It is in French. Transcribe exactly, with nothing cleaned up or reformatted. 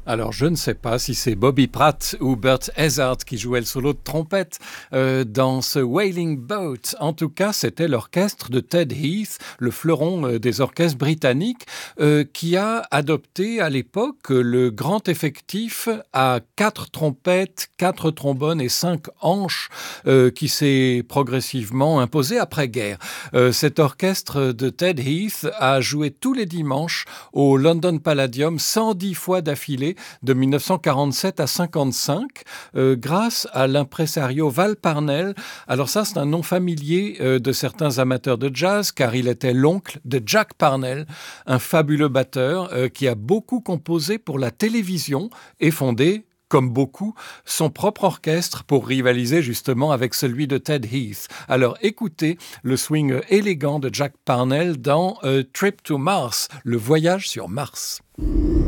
Alors, je ne sais pas si c'est Bobby Pratt ou Burt Hazard qui jouait le solo de trompette euh, dans ce Wailing Boat. En tout cas, c'était l'orchestre de Ted Heath, le fleuron euh, des orchestres britanniques, euh, qui a adopté à l'époque le grand effectif à quatre trompettes, quatre trombones et cinq hanches euh, qui s'est progressivement imposé après-guerre. Euh, cet orchestre de Ted Heath a joué tous les dimanches au London Palladium cent dix fois d'affilée de mille neuf cent quarante-sept à cinquante-cinq, euh, grâce à l'impresario Val Parnell. Alors ça, c'est un nom familier euh, de certains amateurs de jazz, car il était l'oncle de Jack Parnell, un fabuleux batteur euh, qui a beaucoup composé pour la télévision et fondé, comme beaucoup, son propre orchestre pour rivaliser justement avec celui de Ted Heath. Alors écoutez le swing élégant de Jack Parnell dans euh, Trip to Mars, le voyage sur Mars.